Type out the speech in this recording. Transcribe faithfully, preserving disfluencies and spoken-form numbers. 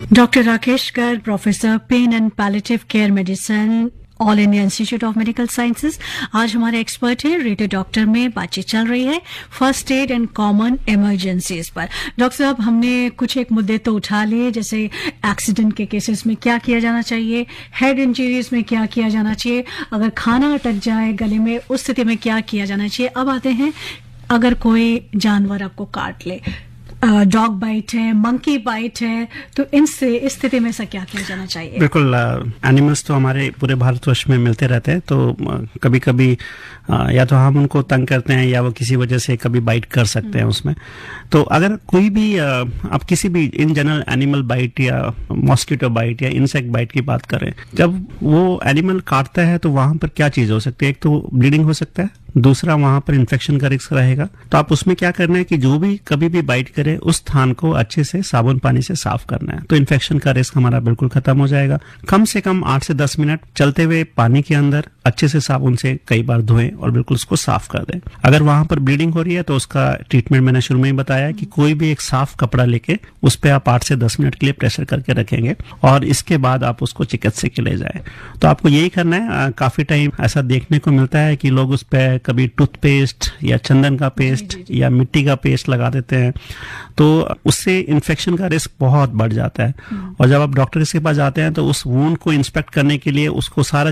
Doctor Rakesh Garg, professor pen and palliative care medicine, all India institute of medical sciences, आज हमारे expert हैं। Radio doctor में बातचीत चल रही है first aid and common emergencies पर। डॉक्टर साहब, हमने कुछ एक मुद्दे तो उठा लिए, जैसे एक्सीडेंट के केसेस में क्या किया जाना चाहिए, हेड इंजरीज में क्या किया जाना चाहिए, अगर खाना अटक जाए गले में उस स्थिति में क्या किया जाना चाहिए। अब आते हैं, अगर कोई जानवर आपको काट ले, डॉग बाइट है, मंकी बाइट है, तो इनसे इस स्थिति में से क्या किया जाना चाहिए? बिल्कुल, एनिमल्स तो हमारे पूरे भारतवर्ष में मिलते रहते हैं, तो कभी कभी या तो हम उनको तंग करते हैं या वो किसी वजह से कभी बाइट कर सकते हैं उसमें। तो अगर कोई भी आप किसी भी इन जनरल एनिमल बाइट या मॉस्किटो बाइट या इंसेक्ट बाइट की बात करें, जब वो एनिमल काटता है तो वहां पर क्या चीज हो सकती है? एक तो ब्लीडिंग हो सकता है, दूसरा वहां पर इन्फेक्शन का रिस्क रहेगा। तो आप उसमें क्या करना है कि जो भी कभी भी बाइट करे उस स्थान को अच्छे से साबुन पानी से साफ करना है, तो इन्फेक्शन का रिस्क हमारा बिल्कुल खत्म हो जाएगा। कम से कम आठ से दस मिनट चलते हुए पानी के अंदर अच्छे से साबुन से कई बार धोएं और बिल्कुल उसको साफ कर दें। अगर वहां पर ब्लीडिंग हो रही है तो उसका ट्रीटमेंट मैंने शुरू में ही बताया कि कोई भी एक साफ कपड़ा लेके उस पर आप आठ से दस मिनट के लिए प्रेशर करके रखेंगे और इसके बाद आप उसको चिकित्सक के ले जाए। तो आपको यही करना है। काफी टाइम ऐसा देखने को मिलता है कि लोग उस पर कभी टूथपेस्ट या चंदन का पेस्ट या मिट्टी का पेस्ट लगा देते हैं, तो उससे इन्फेक्शन का रिस्क बहुत बढ़ जाता है। और जब आप डॉक्टर के पास जाते हैं तो उस वूंड को इंस्पेक्ट करने के लिए उसको सारा